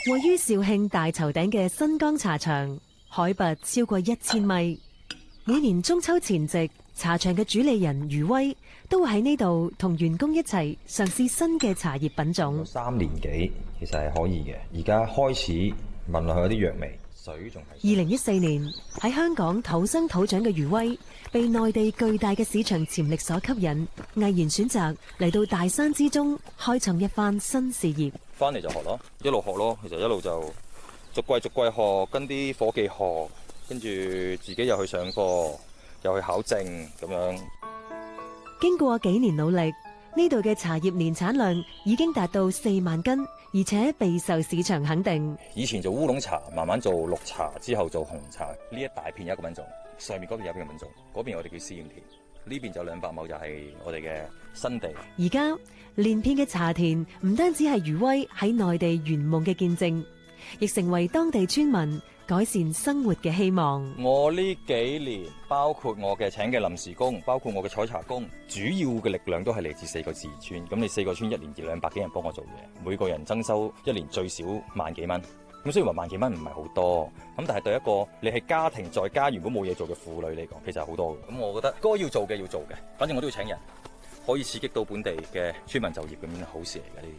位於肇慶大頭頂嘅新江茶場，海拔超過1000米。每年中秋前夕，茶場嘅主理人余威都會喺呢度同員工一齊嘗試新嘅茶葉品種。 3年幾其實係可以嘅，而家開始聞落去有啲藥味，水仲係。 2014年喺香港土生土長嘅余威，被內地巨大嘅市場潛力所吸引，毅然選擇嚟到大山之中開創一番新事業。 翻嚟就學咯，一路學咯，其實一路就逐季學，跟啲伙計學，跟住自己又去上課，又去考證咁樣。 經過幾年努力，呢度嘅茶葉年產量已經達到4萬斤，而且備受市場肯定。 以前做烏龍茶，慢慢做綠茶，之後做紅茶。呢一大片有一個品種，上面嗰邊有一個品種，嗰邊我哋叫試驗田，呢邊就200畝就係我哋嘅新地。 而家連片嘅茶田唔單止係余威喺內地圓夢嘅見證，亦成為當地村民改善生活嘅希望。 我呢幾年，包括我嘅請嘅臨時工，包括我嘅採茶工，主要嘅力量都係嚟自4個自治村。咁你4個村1年200幾人幫我做嘢，每個人增收1年最少萬幾蚊。咁雖然話萬幾蚊唔係好多，咁但係對一個你係家庭在家如果冇嘢做嘅婦女嚟講，其實係好多嘅。咁我覺得該要做嘅要做嘅，反正我都要請人。可以刺激到本地嘅村民就業，咁樣好事嚟嘅呢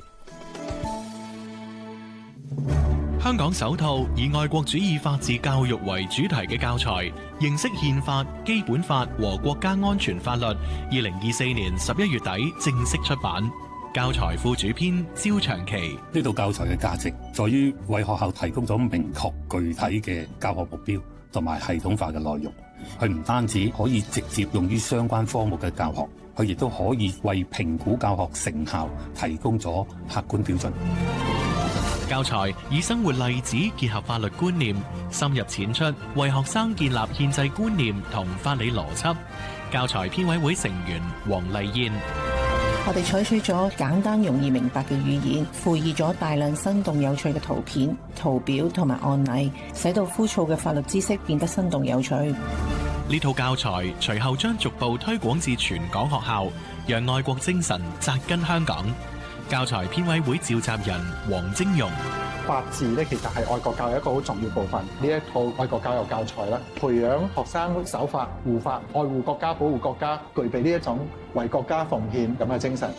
啲。香港首套以愛國主義法治教育為主題嘅教材《認識憲法、基本法和國家安全法律》，2024年11月底正式出版。教材副主編焦長期。 呢套教材嘅價值在於為學校提供咗明確具體嘅教學目標同埋系統化嘅內容。佢唔單止可以直接用於相關科目嘅教學，佢亦都可以為評估教學成效提供咗客觀標準。 教材以生活例子結合法律觀念，深入淺出，為學生建立憲制觀念同法理邏輯。教材編委會成員黃麗燕。 我哋採取咗簡單容易明白嘅語言，附以咗大量生動有趣嘅圖片、圖表同埋案例，使到枯燥嘅法律知識變得生動有趣。 呢套教材隨後將逐步推廣至全港學校，讓愛國精神扎根香港。教材編委會召集人黃晶容。 法治咧，其實係愛國教育一個好重要部分。呢一套愛國教育教材啦，培養學生守法、護法、愛護國家、保護國家，具備呢一種為國家奉獻咁嘅精神。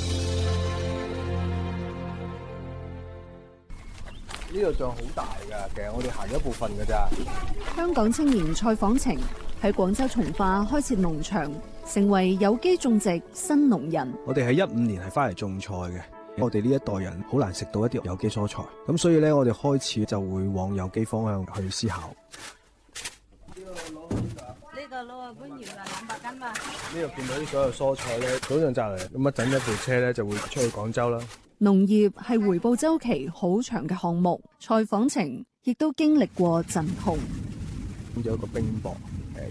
呢個仲好大㗎，其實我哋行咗一部分㗎咋。 香港青年蔡訪程喺廣州從化開設農場，成為有機種植新農人。 我哋喺15年係翻嚟種菜嘅。我哋呢一代人好難食到一啲有機蔬菜，咁所以咧，我哋開始就會往有機方向去思考。 呢個攞啊，搬完啦，200斤嘛。 呢度見到啲所有蔬菜咧，早上摘嚟，咁一陣一部車咧就會出去廣州啦。 農業係回報週期好長嘅項目，蔡訪程亦都經歷過陣痛。 咁有一個冰雹。